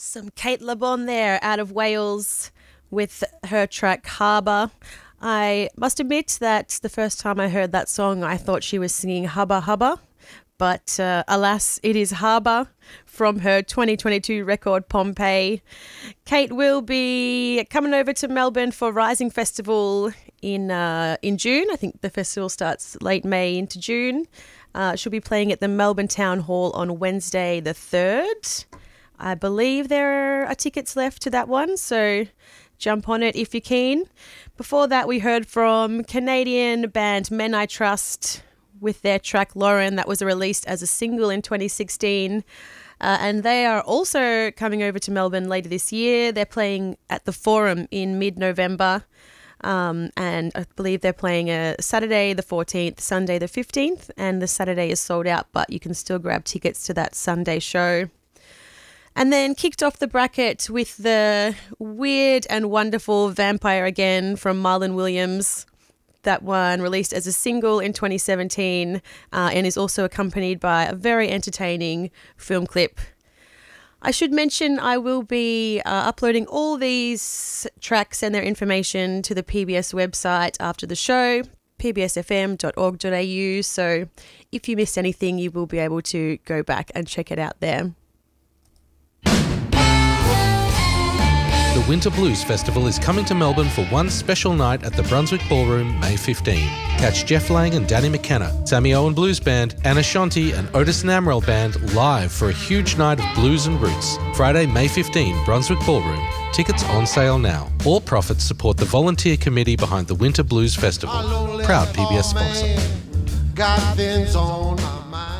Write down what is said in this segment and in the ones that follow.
Some Kate Le Bon there out of Wales with her track Harbour. I must admit that the first time I heard that song, I thought she was singing Hubba Hubba, but alas, it is Harbour from her 2022 record Pompeii. Kate will be coming over to Melbourne for Rising Festival in June. I think the festival starts late May into June. She'll be playing at the Melbourne Town Hall on Wednesday the 3rd. I believe there are tickets left to that one, so jump on it if you're keen. Before that, we heard from Canadian band Men I Trust with their track Lauren that was released as a single in 2016. And they are also coming over to Melbourne later this year. They're playing at the Forum in mid-November. And I believe they're playing a Saturday the 14th, Sunday the 15th, and the Saturday is sold out, but you can still grab tickets to that Sunday show. And then kicked off the bracket with the weird and wonderful Vampire Again from Marlon Williams. That one released as a single in 2017 and is also accompanied by a very entertaining film clip. I should mention I will be uploading all these tracks and their information to the PBS website after the show, pbsfm.org.au. So if you missed anything, you will be able to go back and check it out there. The Winter Blues Festival is coming to Melbourne for one special night at the Brunswick Ballroom, May 15. Catch Jeff Lang and Danny McKenna, Sammy Owen Blues Band, Anna Shanti and Otis Namrell Band live for a huge night of blues and roots. Friday, May 15, Brunswick Ballroom. Tickets on sale now. All profits support the volunteer committee behind the Winter Blues Festival. Proud PBS sponsor. Got things on my mind.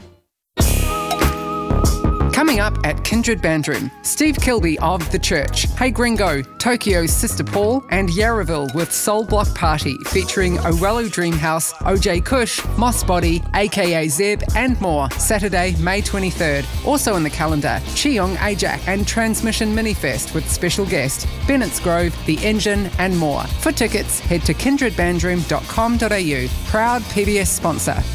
Coming up at Kindred Bandroom, Steve Kilby of The Church, Hey Gringo, Tokyo's Sister Paul, and Yarraville with Soul Block Party featuring Owello Dreamhouse, OJ Kush, Moss Body, aka Zeb, and more. Saturday, May 23rd. Also in the calendar, Cheong Ajak and Transmission Minifest with special guest Bennett's Grove, The Engine, and more. For tickets, head to kindredbandroom.com.au. Proud PBS sponsor.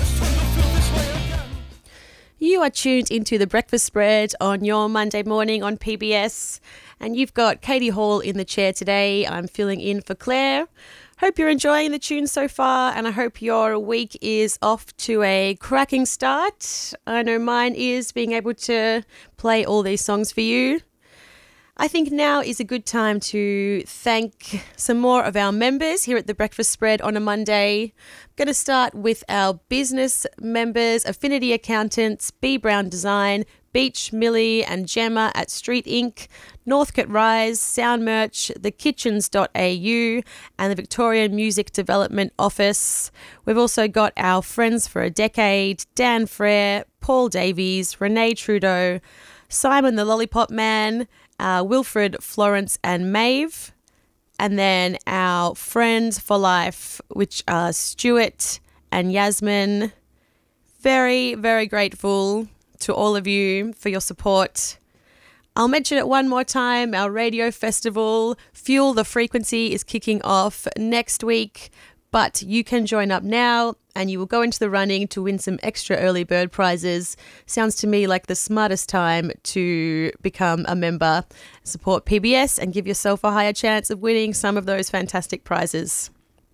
You are tuned into The Breakfast Spread on your Monday morning on PBS, and you've got Katie Hall in the chair today. I'm filling in for Claire. Hope you're enjoying the tune so far, and I hope your week is off to a cracking start. I know mine is, being able to play all these songs for you. I think now is a good time to thank some more of our members here at The Breakfast Spread on a Monday. I'm going to start with our business members, Affinity Accountants, B Brown Design, Beach, Millie and Gemma at Street Inc., Northcote Rise, Sound Merch, thekitchens.au and the Victorian Music Development Office. We've also got our Friends for a Decade, Dan Frere, Paul Davies, Renee Trudeau, Simon the Lollipop Man, Wilfred, Florence and Maeve, and then our Friends for Life, which are Stuart and Yasmin. Very, very grateful to all of you for your support. I'll mention it one more time. Our radio festival, Fuel the Frequency, is kicking off next week, but you can join up now and you will go into the running to win some extra early bird prizes. Sounds to me like the smartest time to become a member, support PBS and give yourself a higher chance of winning some of those fantastic prizes.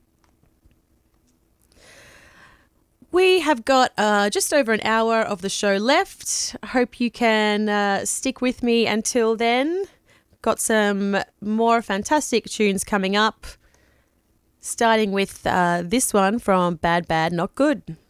We have got just over an hour of the show left. I hope you can stick with me until then. Got some more fantastic tunes coming up, starting with this one from Bad Bad Not Good.